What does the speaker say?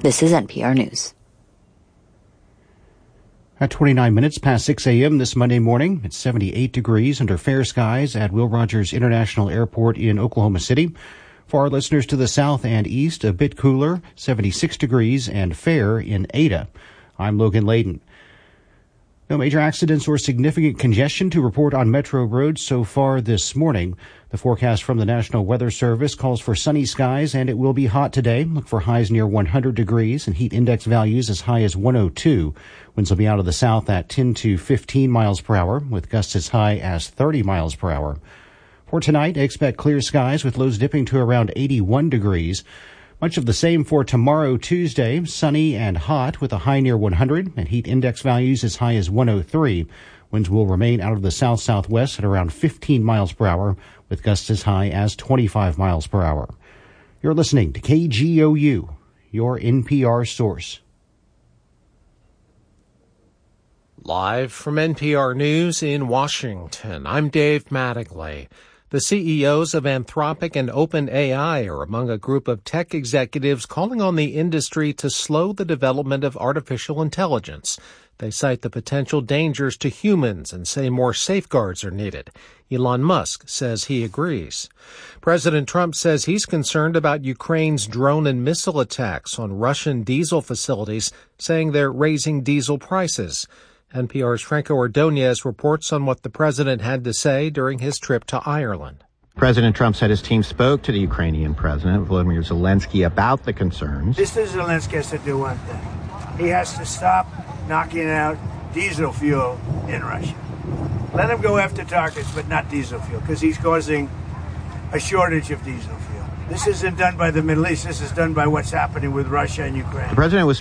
This is NPR News. At 29 minutes past 6 a.m. this Monday morning, it's 78 degrees under fair skies at Will Rogers International Airport in Oklahoma City. For our listeners to the south and east, a bit cooler, 76 degrees and fair in Ada. I'm Logan Layden. No major accidents or significant congestion to report on Metro roads so far this morning. The forecast from the National Weather Service calls for sunny skies, and it will be hot today. Look for highs near 100 degrees and heat index values as high as 102. Winds will be out of the south at 10 to 15 miles per hour, with gusts as high as 30 miles per hour. For tonight, expect clear skies with lows dipping to around 81 degrees. Much of the same for tomorrow, Tuesday, sunny and hot with a high near 100 and heat index values as high as 103. Winds will remain out of the south-southwest at around 15 miles per hour with gusts as high as 25 miles per hour. You're listening to KGOU, your NPR source. Live from NPR News in Washington, I'm Dave Mattingly. The CEOs of Anthropic and OpenAI are among a group of tech executives calling on the industry to slow the development of artificial intelligence. They cite the potential dangers to humans and say more safeguards are needed. Elon Musk says he agrees. President Trump says he's concerned about Ukraine's drone and missile attacks on Russian diesel facilities, saying they're raising diesel prices. NPR's Franco Ordonez reports on what the president had to say during his trip to Ireland. President Trump said his team spoke to the Ukrainian president, Volodymyr Zelensky, about the concerns. Mr. Zelensky has to do one thing. He has to stop knocking out diesel fuel in Russia. Let him go after targets, but not diesel fuel, because he's causing a shortage of diesel fuel. This isn't done by the Middle East. This is done by what's happening with Russia and Ukraine. The president was